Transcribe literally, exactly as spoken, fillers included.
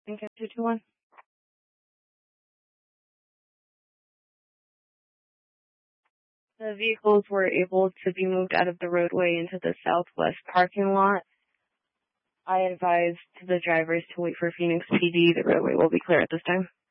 Okay, two two one. The vehicles were able to be moved out of the roadway into the southwest parking lot. I advised the drivers to wait for Phoenix P D. The roadway will be clear at this time.